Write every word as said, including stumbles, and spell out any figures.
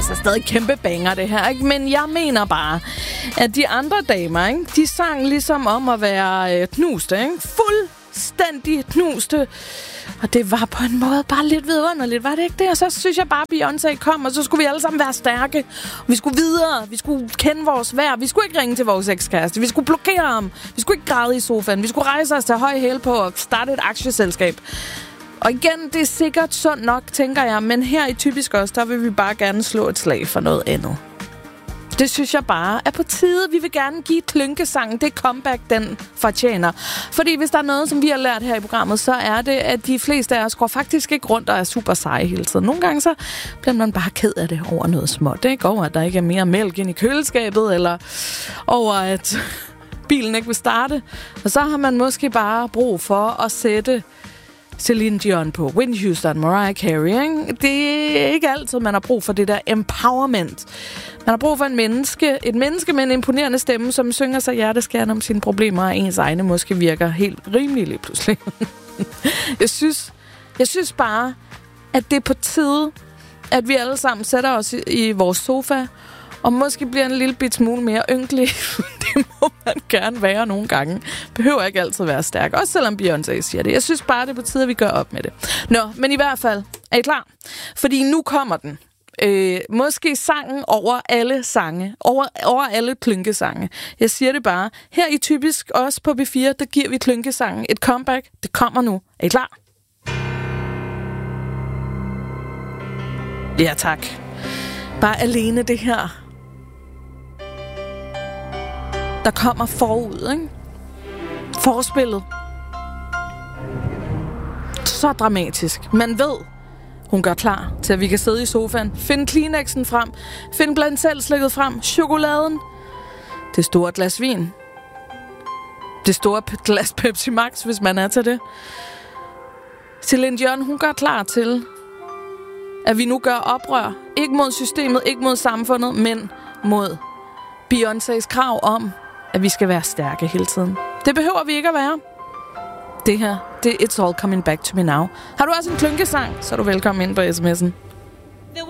altså stadig kæmpe banger, det her, ikke? Men jeg mener bare, at de andre damer, ikke? De sang ligesom om at være øh, knuste, ikke? Fuldstændig knuste. Og det var på en måde bare lidt vidunderligt, var det ikke det? Og så synes jeg bare, at Beyoncé kom, og så skulle vi alle sammen være stærke. Vi skulle videre, vi skulle kende vores værd. Vi skulle ikke ringe til vores ekskæreste, vi skulle blokere ham. Vi skulle ikke græde i sofaen, vi skulle rejse os til høj hæl på og starte et aktieselskab. Og igen, det er sikkert sundt nok, tænker jeg, men her i Typisk Os, der vil vi bare gerne slå et slag for noget andet. Det synes jeg bare er på tide. Vi vil gerne give klynkesangen det comeback, den fortjener. Fordi hvis der er noget, som vi har lært her i programmet, så er det, at de fleste af os går faktisk ikke rundt og er super seje hele tiden. Nogle gange så bliver man bare ked af det over noget småt. Det går over, at der ikke er mere mælk ind i køleskabet, eller over at bilen ikke vil starte. Og så har man måske bare brug for at sætte Celine Dion på, Whitney Houston, Mariah Carey, ikke? Det er ikke altid, man har brug for det der empowerment. Man har brug for en menneske, et menneske med en imponerende stemme, som synger sig hjerteskærende om sine problemer, og ens egne måske virker helt rimeligt lige pludselig. jeg, synes, jeg synes bare, at det er på tide, at vi alle sammen sætter os i, i vores sofa, og måske bliver en lille bit smule mere ynkelig. Det må man gerne være nogle gange. Behøver ikke altid være stærk. Også selvom Beyoncé siger det. Jeg synes bare, det er på tide, at vi gør op med det. Nå, men i hvert fald, er I klar? Fordi nu kommer den. Øh, måske sangen over alle sange. Over, over alle klynkesange. Jeg siger det bare. Her i Typisk Os på B fire, der giver vi klynkesangen et comeback. Det kommer nu. Er I klar? Ja, tak. Bare alene det her, der kommer forud, ikke? Forspillet. Så dramatisk. Man ved, hun gør klar til, at vi kan sidde i sofaen, finde Kleenexen frem, finde blandt selv slikket frem, chokoladen, det store glas vin, det store glas Pepsi Max, hvis man er til det. Celine Dion, hun gør klar til, at vi nu gør oprør. Ikke mod systemet, ikke mod samfundet, men mod Beyoncés krav om, at vi skal være stærke hele tiden. Det behøver vi ikke at være. Det her, det er It's All Coming Back to Me Now. Har du også en klynkesang, så er du velkommen ind på sms'en.